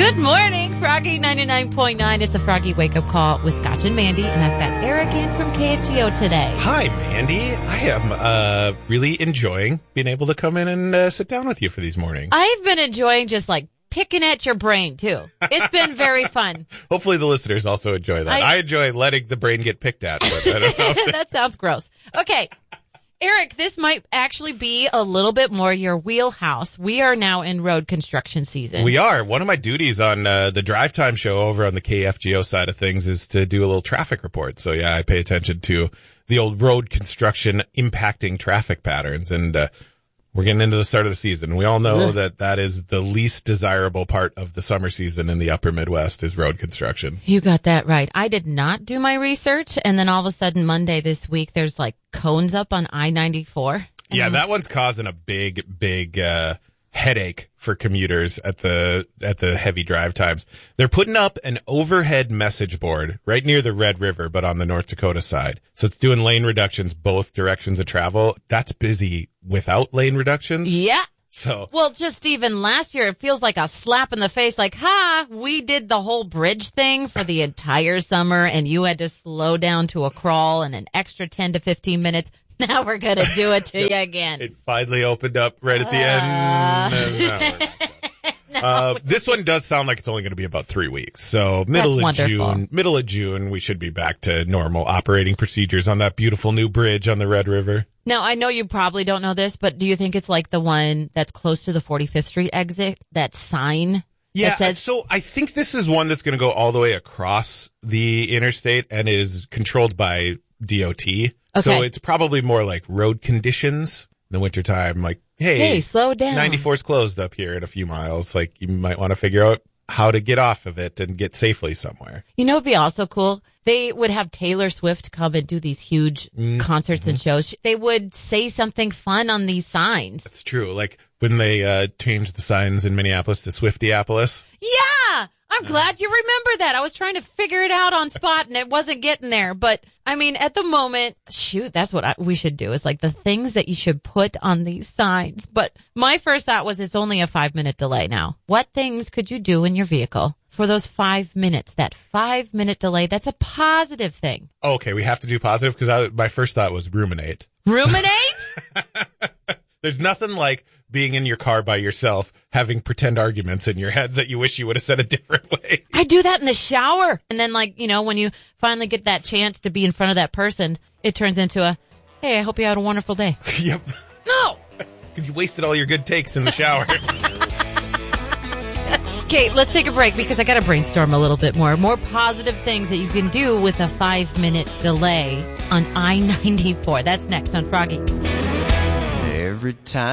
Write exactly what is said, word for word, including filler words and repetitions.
Good morning, Froggy ninety-nine point nine. It's a Froggy wake-up call with Scotch and Mandy, and I've got Eric in from K F G O today. Hi, Mandy. I am uh, really enjoying being able to come in and uh, sit down with you for these mornings. I've been enjoying just like picking at your brain, too. It's been very fun. Hopefully the listeners also enjoy that. I, I enjoy letting the brain get picked at. But I don't know. That sounds gross. Okay. Eric, this might actually be a little bit more your wheelhouse. We are now in road construction season. We are. One of my duties on uh, the Drive Time show over on the K F G O side of things is to do a little traffic report. So, yeah, I pay attention to the old road construction impacting traffic patterns. And uh, we're getting into the start of the season. We all know Ugh. that that is the least desirable part of the summer season in the upper Midwest is road construction. You got that right. I did not do my research. And then all of a sudden Monday this week, there's like cones up on I ninety-four. Yeah, that one's causing a big, big uh, headache for commuters at the at the heavy drive times. They're putting up an overhead message board right near the Red River, but on the North Dakota side. So it's doing lane reductions both directions of travel. That's busy without lane reductions. Yeah. So, well, just even last year, it feels like a slap in the face. Like, ha, we did the whole bridge thing for the entire summer, and you had to slow down to a crawl and an extra ten to fifteen minutes. Now we're going to do it to you again. It finally opened up right at the uh... end. No, uh, this one does sound like it's only going to be about three weeks. So middle That's of wonderful. June, middle of June, we should be back to normal operating procedures on that beautiful new bridge on the Red River. Now, I know you probably don't know this, but do you think it's like the one that's close to the forty-fifth Street exit? That sign? Yeah, that says- so I think this is one that's going to go all the way across the interstate and is controlled by D O T. Okay. So it's probably more like road conditions in the wintertime. Like, hey, hey, slow down. ninety-four is closed up here in a few miles. Like, you might want to figure out how to get off of it and get safely somewhere. You know, it'd be also cool. They would have Taylor Swift come and do these huge mm-hmm. concerts and shows. They would say something fun on these signs. That's true. Like when they uh, changed the signs in Minneapolis to Swiftieapolis. Yeah. I'm glad you remember that. I was trying to figure it out on spot and it wasn't getting there. But I mean, at the moment, shoot, that's what I, we should do is like the things that you should put on these signs. But my first thought was it's only a five minute delay now. What things could you do in your vehicle for those five minutes? That five minute delay, that's a positive thing. Okay, we have to do positive because my first thought was ruminate. Ruminate? There's nothing like being in your car by yourself, having pretend arguments in your head that you wish you would have said a different way. I do that in the shower. And then, like, you know, when you finally get that chance to be in front of that person, it turns into a, hey, I hope you had a wonderful day. Yep. No! Because you wasted all your good takes in the shower. Okay, let's take a break because I got to brainstorm a little bit more. More positive things that you can do with a five-minute delay on I ninety-four. That's next on Froggy. Every time